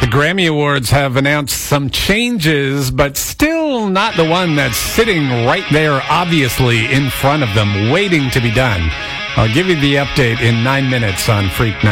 Grammy Awards have announced some changes, but still not the one that's sitting right there, obviously in front of them, waiting to be done. I'll give you the update in 9 minutes on Freak Night.